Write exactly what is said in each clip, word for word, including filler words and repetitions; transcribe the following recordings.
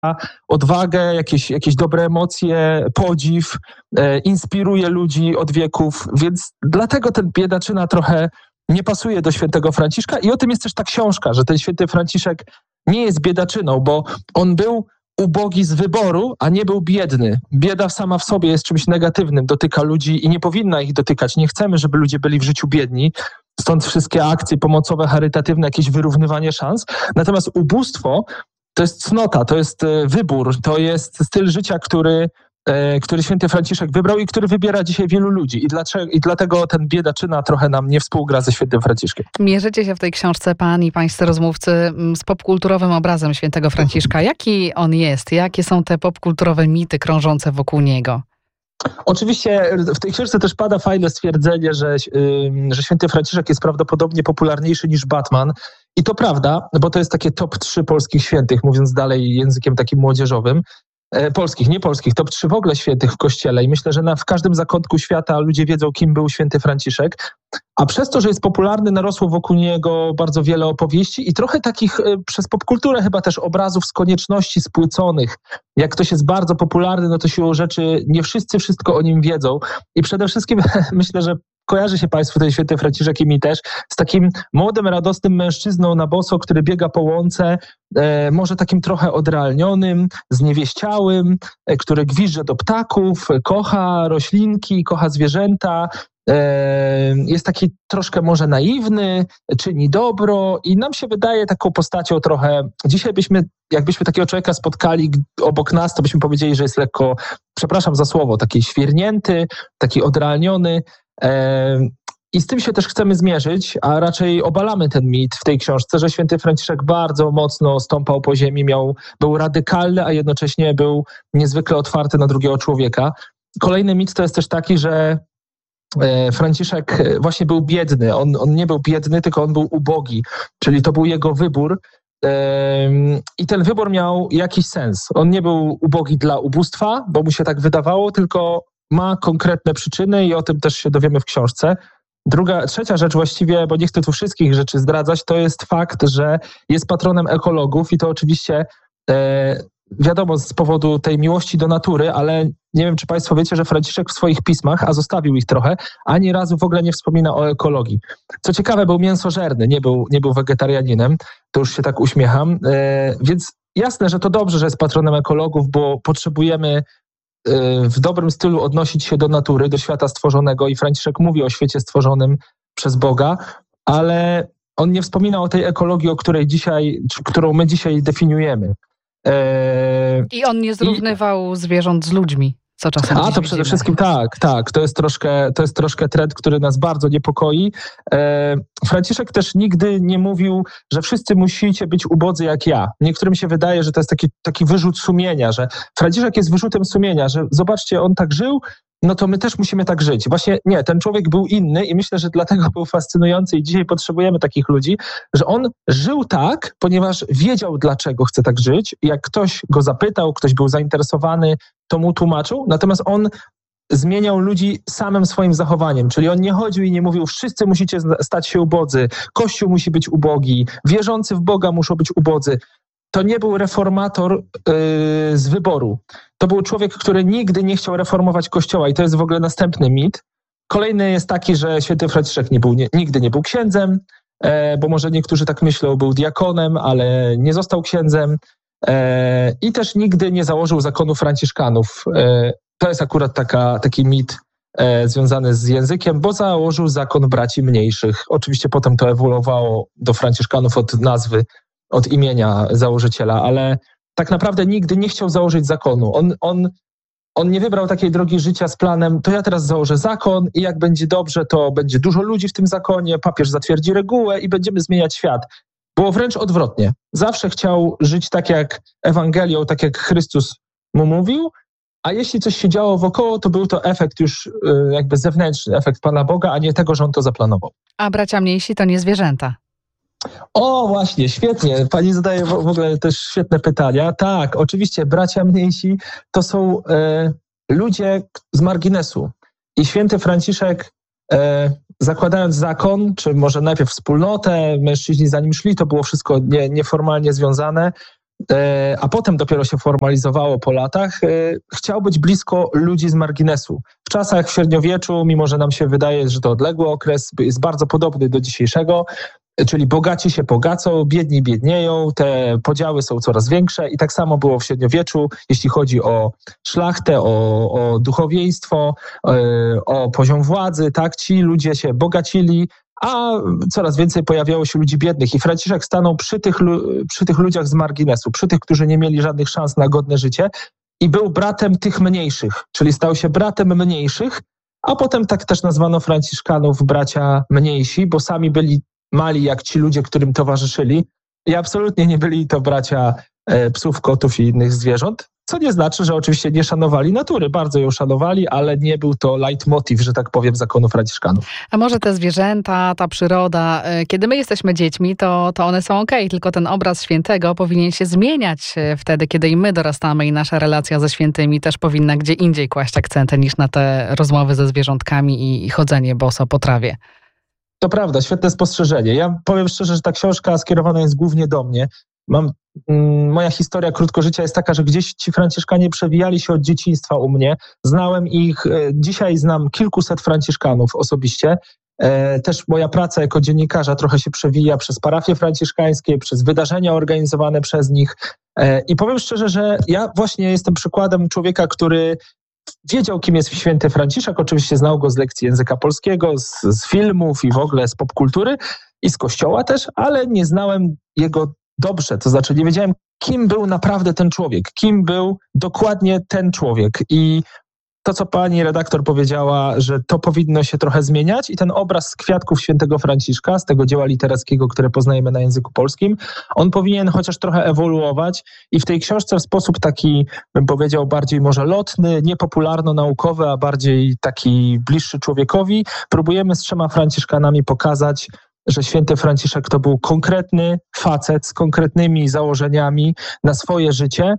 odwagę, jakieś, jakieś dobre emocje, podziw, e, inspiruje ludzi od wieków, więc dlatego ten biedaczyna trochę nie pasuje do świętego Franciszka i o tym jest też ta książka, że ten święty Franciszek nie jest biedaczyną, bo on był ubogi z wyboru, a nie był biedny. Bieda sama w sobie jest czymś negatywnym, dotyka ludzi i nie powinna ich dotykać. Nie chcemy, żeby ludzie byli w życiu biedni, stąd wszystkie akcje pomocowe, charytatywne, jakieś wyrównywanie szans. Natomiast ubóstwo to jest cnota, to jest wybór, to jest styl życia, który, który święty Franciszek wybrał i który wybiera dzisiaj wielu ludzi. I, dlaczego, i dlatego ten biedaczyna trochę nam nie współgra ze świętym Franciszkiem. Mierzycie się w tej książce, pan i pańscy rozmówcy, z popkulturowym obrazem świętego Franciszka. Jaki on jest? Jakie są te popkulturowe mity krążące wokół niego? Oczywiście w tej książce też pada fajne stwierdzenie, że, yy, że święty Franciszek jest prawdopodobnie popularniejszy niż Batman. I to prawda, bo to jest takie top trzy polskich świętych, mówiąc dalej językiem takim młodzieżowym. E, polskich, nie polskich, top trzy w ogóle świętych w Kościele. I myślę, że na, w każdym zakątku świata ludzie wiedzą, kim był święty Franciszek. A przez to, że jest popularny, narosło wokół niego bardzo wiele opowieści i trochę takich e, przez popkulturę chyba też obrazów z konieczności spłyconych. Jak ktoś jest bardzo popularny, no to siłą rzeczy nie wszyscy wszystko o nim wiedzą. I przede wszystkim myślę, że kojarzy się Państwu ten święty Franciszek i mi też z takim młodym, radosnym mężczyzną na boso, który biega po łące, e, może takim trochę odrealnionym, zniewieściałym, e, który gwizdże do ptaków, e, kocha roślinki, kocha zwierzęta, e, jest taki troszkę może naiwny, czyni dobro i nam się wydaje taką postacią trochę, dzisiaj byśmy, jakbyśmy takiego człowieka spotkali obok nas, to byśmy powiedzieli, że jest lekko, przepraszam za słowo, taki świernięty, taki odrealniony. I z tym się też chcemy zmierzyć, a raczej obalamy ten mit w tej książce, że święty Franciszek bardzo mocno stąpał po ziemi, miał, był radykalny, a jednocześnie był niezwykle otwarty na drugiego człowieka. Kolejny mit to jest też taki, że Franciszek właśnie był biedny. On, on nie był biedny, tylko on był ubogi, czyli to był jego wybór. I ten wybór miał jakiś sens. On nie był ubogi dla ubóstwa, bo mu się tak wydawało, tylko ma konkretne przyczyny i o tym też się dowiemy w książce. Druga, trzecia rzecz właściwie, bo nie chcę tu wszystkich rzeczy zdradzać, to jest fakt, że jest patronem ekologów i to oczywiście e, wiadomo z powodu tej miłości do natury, ale nie wiem, czy Państwo wiecie, że Franciszek w swoich pismach, a zostawił ich trochę, ani razu w ogóle nie wspomina o ekologii. Co ciekawe, był mięsożerny, nie był, nie był wegetarianinem, to już się tak uśmiecham, e, więc jasne, że to dobrze, że jest patronem ekologów, bo potrzebujemy w dobrym stylu odnosić się do natury, do świata stworzonego i Franciszek mówi o świecie stworzonym przez Boga, ale on nie wspomina o tej ekologii, o której dzisiaj, którą my dzisiaj definiujemy. Eee, I on nie zrównywał I... zwierząt z ludźmi, co czasem A, to przede widzimy. wszystkim tak, tak. To jest troszkę, to jest troszkę trend, który nas bardzo niepokoi. Eee, Franciszek też nigdy nie mówił, że wszyscy musicie być ubodzy jak ja. Niektórym się wydaje, że to jest taki, taki wyrzut sumienia, że Franciszek jest wyrzutem sumienia, że zobaczcie, on tak żył, no to my też musimy tak żyć. Właśnie nie, ten człowiek był inny i myślę, że dlatego był fascynujący i dzisiaj potrzebujemy takich ludzi, że on żył tak, ponieważ wiedział, dlaczego chce tak żyć. I jak ktoś go zapytał, ktoś był zainteresowany, to mu tłumaczył. Natomiast on zmieniał ludzi samym swoim zachowaniem, czyli on nie chodził i nie mówił, wszyscy musicie stać się ubodzy, Kościół musi być ubogi, wierzący w Boga muszą być ubodzy. To nie był reformator yy, z wyboru. To był człowiek, który nigdy nie chciał reformować Kościoła i to jest w ogóle następny mit. Kolejny jest taki, że święty Franciszek nie był, nie, nigdy nie był księdzem, e, bo może niektórzy tak myślą, był diakonem, ale nie został księdzem e, i też nigdy nie założył zakonu franciszkanów. E, to jest akurat taka, taki mit e, związany z językiem, bo założył zakon braci mniejszych. Oczywiście potem to ewoluowało do franciszkanów od nazwy, od imienia założyciela, ale tak naprawdę nigdy nie chciał założyć zakonu. On, on, on nie wybrał takiej drogi życia z planem, to ja teraz założę zakon i jak będzie dobrze, to będzie dużo ludzi w tym zakonie, papież zatwierdzi regułę i będziemy zmieniać świat. Było wręcz odwrotnie. Zawsze chciał żyć tak jak Ewangelią, tak jak Chrystus mu mówił, a jeśli coś się działo wokoło, to był to efekt już jakby zewnętrzny, efekt Pana Boga, a nie tego, że on to zaplanował. A bracia mniejsi to nie zwierzęta. O, właśnie, świetnie. Pani zadaje w ogóle też świetne pytania. Tak, oczywiście bracia mniejsi to są e, ludzie z marginesu. I święty Franciszek, e, zakładając zakon, czy może najpierw wspólnotę, mężczyźni za nim szli, to było wszystko nie, nieformalnie związane, a potem dopiero się formalizowało po latach, chciał być blisko ludzi z marginesu. W czasach w średniowieczu, mimo że nam się wydaje, że to odległy okres, jest bardzo podobny do dzisiejszego, czyli bogaci się bogacą, biedni biednieją, te podziały są coraz większe i tak samo było w średniowieczu, jeśli chodzi o szlachtę, o, o duchowieństwo, o poziom władzy, tak, ci ludzie się bogacili, a coraz więcej pojawiało się ludzi biednych i Franciszek stanął przy tych, przy tych ludziach z marginesu, przy tych, którzy nie mieli żadnych szans na godne życie i był bratem tych mniejszych, czyli stał się bratem mniejszych, a potem tak też nazwano Franciszkanów bracia mniejsi, bo sami byli mali jak ci ludzie, którym towarzyszyli i absolutnie nie byli to bracia e, psów, kotów i innych zwierząt, co nie znaczy, że oczywiście nie szanowali natury, bardzo ją szanowali, ale nie był to leitmotiv, że tak powiem, zakonu Franciszkanów. A może te zwierzęta, ta przyroda, kiedy my jesteśmy dziećmi, to, to one są okej, tylko ten obraz świętego powinien się zmieniać wtedy, kiedy i my dorastamy i nasza relacja ze świętymi też powinna gdzie indziej kłaść akcenty niż na te rozmowy ze zwierzątkami i, i chodzenie boso po trawie. To prawda, świetne spostrzeżenie. Ja powiem szczerze, że ta książka skierowana jest głównie do mnie. Mam, mm, moja historia krótkożycia jest taka, że gdzieś ci Franciszkanie przewijali się od dzieciństwa u mnie. Znałem ich, e, dzisiaj znam kilkuset Franciszkanów osobiście. E, też moja praca jako dziennikarza trochę się przewija przez parafie franciszkańskie, przez wydarzenia organizowane przez nich. E, I powiem szczerze, że ja właśnie jestem przykładem człowieka, który wiedział, kim jest święty Franciszek, oczywiście znał go z lekcji języka polskiego, z, z filmów i w ogóle z popkultury i z kościoła też, ale nie znałem jego dobrze, to znaczy nie wiedziałem, kim był naprawdę ten człowiek, kim był dokładnie ten człowiek i to, co pani redaktor powiedziała, że to powinno się trochę zmieniać i ten obraz z kwiatków świętego Franciszka, z tego dzieła literackiego, które poznajemy na języku polskim, on powinien chociaż trochę ewoluować i w tej książce w sposób taki, bym powiedział, bardziej może lotny, niepopularno-naukowy, a bardziej taki bliższy człowiekowi, próbujemy z trzema Franciszkanami pokazać, że święty Franciszek to był konkretny facet z konkretnymi założeniami na swoje życie,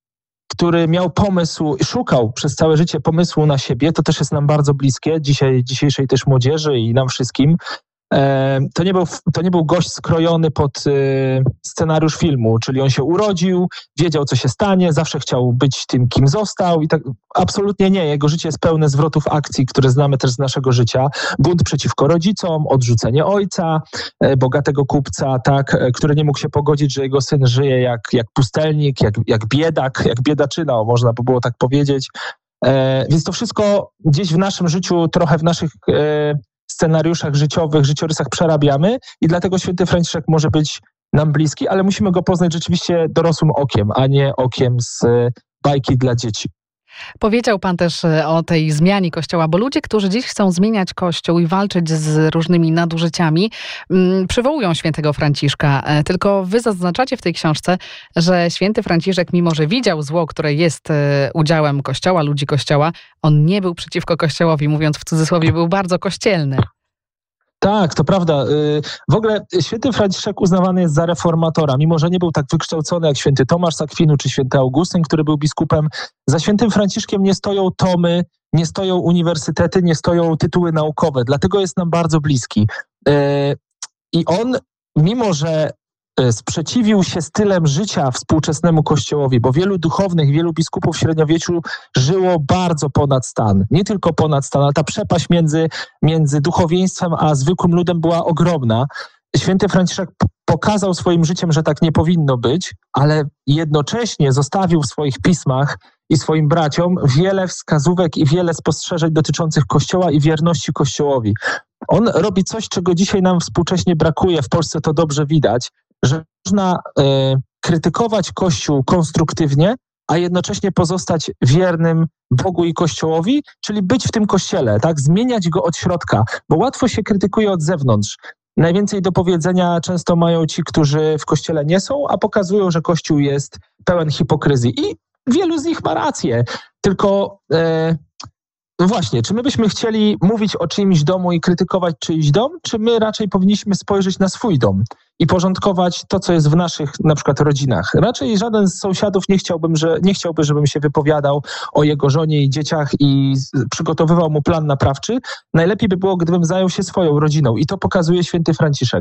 który miał pomysł, szukał przez całe życie pomysłu na siebie, to też jest nam bardzo bliskie, dzisiaj, dzisiejszej też młodzieży i nam wszystkim. E, to, nie był, to nie był gość skrojony pod e, scenariusz filmu, czyli on się urodził, wiedział, co się stanie, zawsze chciał być tym, kim został i tak absolutnie nie. Jego życie jest pełne zwrotów akcji, które znamy też z naszego życia. Bunt przeciwko rodzicom, odrzucenie ojca, e, bogatego kupca, tak, e, który nie mógł się pogodzić, że jego syn żyje jak, jak pustelnik, jak, jak biedak, jak biedaczyna, można by było tak powiedzieć. E, więc to wszystko gdzieś w naszym życiu, trochę w naszych e, scenariuszach życiowych, życiorysach przerabiamy i dlatego święty Franciszek może być nam bliski, ale musimy go poznać rzeczywiście dorosłym okiem, a nie okiem z bajki dla dzieci. Powiedział pan też o tej zmianie Kościoła, bo ludzie, którzy dziś chcą zmieniać Kościół i walczyć z różnymi nadużyciami, przywołują świętego Franciszka. Tylko wy zaznaczacie w tej książce, że święty Franciszek, mimo że widział zło, które jest udziałem Kościoła, ludzi Kościoła, on nie był przeciwko Kościołowi, mówiąc w cudzysłowie, był bardzo kościelny. Tak, to prawda. W ogóle święty Franciszek uznawany jest za reformatora, mimo że nie był tak wykształcony jak święty Tomasz z Akwinu czy święty Augustyn, który był biskupem. Za świętym Franciszkiem nie stoją tomy, nie stoją uniwersytety, nie stoją tytuły naukowe, dlatego jest nam bardzo bliski. I on, mimo że sprzeciwił się stylem życia współczesnemu Kościołowi, bo wielu duchownych, wielu biskupów w średniowieczu żyło bardzo ponad stan. Nie tylko ponad stan, ale ta przepaść między, między duchowieństwem a zwykłym ludem była ogromna. Święty Franciszek pokazał swoim życiem, że tak nie powinno być, ale jednocześnie zostawił w swoich pismach i swoim braciom wiele wskazówek i wiele spostrzeżeń dotyczących Kościoła i wierności Kościołowi. On robi coś, czego dzisiaj nam współcześnie brakuje, w Polsce to dobrze widać, że można e, krytykować Kościół konstruktywnie, a jednocześnie pozostać wiernym Bogu i Kościołowi, czyli być w tym Kościele, tak, zmieniać go od środka, bo łatwo się krytykuje od zewnątrz. Najwięcej do powiedzenia często mają ci, którzy w Kościele nie są, a pokazują, że Kościół jest pełen hipokryzji. I wielu z nich ma rację, tylko e, no właśnie, czy my byśmy chcieli mówić o czyimś domu i krytykować czyjś dom, czy my raczej powinniśmy spojrzeć na swój dom i porządkować to, co jest w naszych na przykład rodzinach. Raczej żaden z sąsiadów nie chciałbym, że, nie chciałby, żebym się wypowiadał o jego żonie i dzieciach i przygotowywał mu plan naprawczy. Najlepiej by było, gdybym zajął się swoją rodziną i to pokazuje święty Franciszek.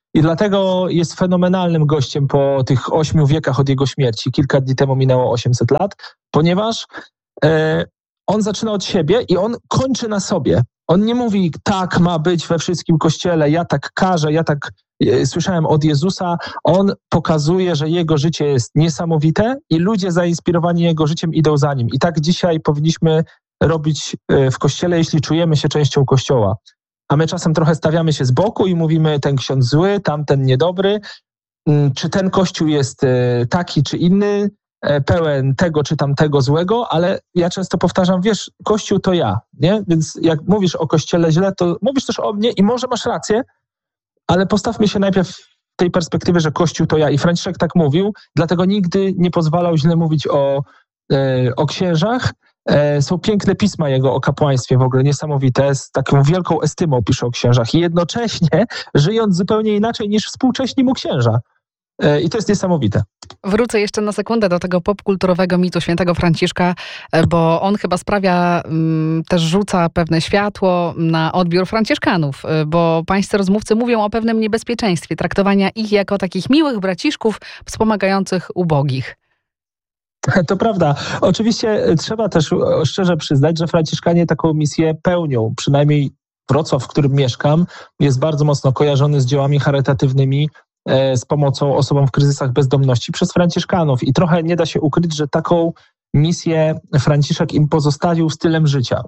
I dlatego jest fenomenalnym gościem po tych ośmiu wiekach od jego śmierci. Kilka dni temu minęło osiemset lat, ponieważ e, on zaczyna od siebie i on kończy na sobie. On nie mówi, tak ma być we wszystkim kościele, ja tak każę, ja tak e, słyszałem od Jezusa. On pokazuje, że jego życie jest niesamowite i ludzie zainspirowani jego życiem idą za nim. I tak dzisiaj powinniśmy robić e, w kościele, jeśli czujemy się częścią kościoła. A my czasem trochę stawiamy się z boku i mówimy, ten ksiądz zły, tamten niedobry. Czy ten kościół jest taki czy inny, pełen tego czy tamtego złego, ale ja często powtarzam, wiesz, kościół to ja, nie? Więc jak mówisz o kościele źle, to mówisz też o mnie i może masz rację, ale postawmy się najpierw w tej perspektywie, że kościół to ja. I Franciszek tak mówił, dlatego nigdy nie pozwalał źle mówić o, o księżach. Są piękne pisma jego o kapłaństwie w ogóle, niesamowite, z taką wielką estymą pisze o księżach i jednocześnie żyjąc zupełnie inaczej niż współcześni mu księża. I to jest niesamowite. Wrócę jeszcze na sekundę do tego popkulturowego mitu świętego Franciszka, bo on chyba sprawia, też rzuca pewne światło na odbiór franciszkanów, bo pańscy rozmówcy mówią o pewnym niebezpieczeństwie traktowania ich jako takich miłych braciszków wspomagających ubogich. To prawda. Oczywiście trzeba też szczerze przyznać, że franciszkanie taką misję pełnią. Przynajmniej Wrocław, w którym mieszkam, jest bardzo mocno kojarzony z dziełami charytatywnymi, z pomocą osobom w kryzysach bezdomności przez franciszkanów. I trochę nie da się ukryć, że taką misję Franciszek im pozostawił stylem życia.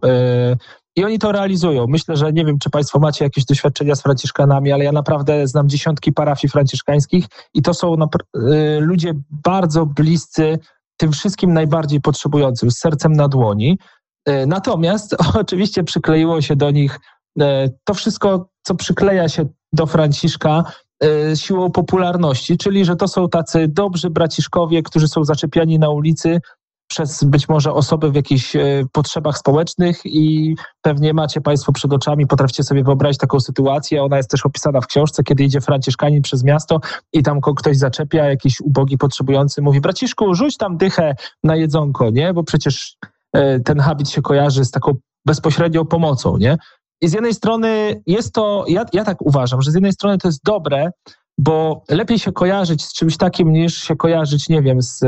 I oni to realizują. Myślę, że nie wiem, czy państwo macie jakieś doświadczenia z franciszkanami, ale ja naprawdę znam dziesiątki parafii franciszkańskich i to są ludzie bardzo bliscy tym wszystkim najbardziej potrzebującym, z sercem na dłoni. Natomiast oczywiście przykleiło się do nich to wszystko, co przykleja się do Franciszka siłą popularności, czyli że to są tacy dobrzy braciszkowie, którzy są zaczepiani na ulicy przez być może osoby w jakichś potrzebach społecznych i pewnie macie państwo przed oczami, potraficie sobie wyobrazić taką sytuację, ona jest też opisana w książce, kiedy idzie franciszkanin przez miasto i tam ktoś zaczepia, jakiś ubogi potrzebujący, mówi, braciszku, rzuć tam dychę na jedzonko, nie? Bo przecież ten habit się kojarzy z taką bezpośrednią pomocą, nie? I z jednej strony jest to, ja, ja tak uważam, że z jednej strony to jest dobre, bo lepiej się kojarzyć z czymś takim, niż się kojarzyć, nie wiem, z,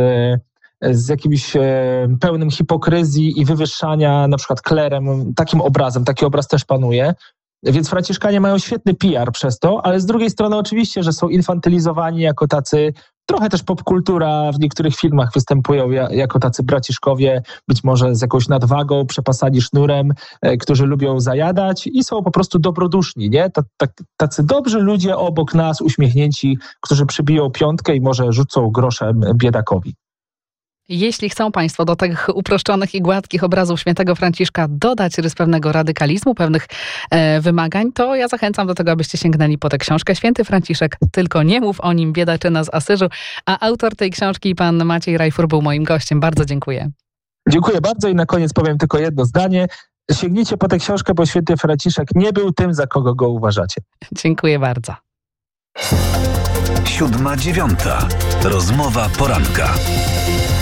z jakimś pełnym hipokryzji i wywyższania na przykład klerem, takim obrazem, taki obraz też panuje. Więc franciszkanie mają świetny P R przez to, ale z drugiej strony oczywiście, że są infantylizowani jako tacy, trochę też popkultura w niektórych filmach występują jako tacy braciszkowie, być może z jakąś nadwagą, przepasani sznurem, którzy lubią zajadać i są po prostu dobroduszni, nie? Tacy dobrzy ludzie obok nas, uśmiechnięci, którzy przybiją piątkę i może rzucą groszem biedakowi. Jeśli chcą państwo do tych uproszczonych i gładkich obrazów świętego Franciszka dodać rys pewnego radykalizmu, pewnych e, wymagań, to ja zachęcam do tego, abyście sięgnęli po tę książkę. Święty Franciszek, tylko nie mów o nim, biedaczyna z Asyżu. A autor tej książki, pan Maciej Rajfur, był moim gościem. Bardzo dziękuję. Dziękuję bardzo i na koniec powiem tylko jedno zdanie. Sięgnijcie po tę książkę, bo święty Franciszek nie był tym, za kogo go uważacie. Dziękuję bardzo. Siódma dziewiąta. Rozmowa poranka.